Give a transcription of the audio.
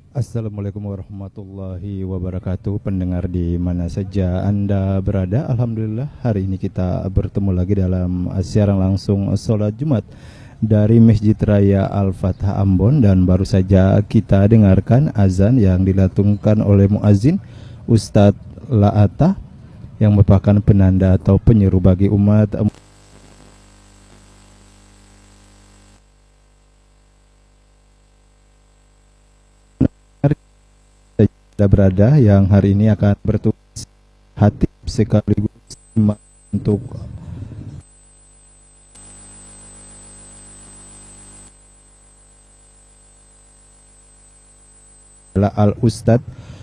Assalamualaikum warahmatullahi wabarakatuh. Pendengar di mana saja Anda berada, Alhamdulillah hari ini kita bertemu lagi dalam siaran langsung sholat Jumat dari Masjid Raya Al-Fatah Ambon. Dan baru saja kita dengarkan azan yang dilatungkan oleh muazin Ustadz La'ata, yang merupakan penanda atau penyeru bagi umat berada, yang hari ini akan bertugas hati sekaligus untuk Al Ustadz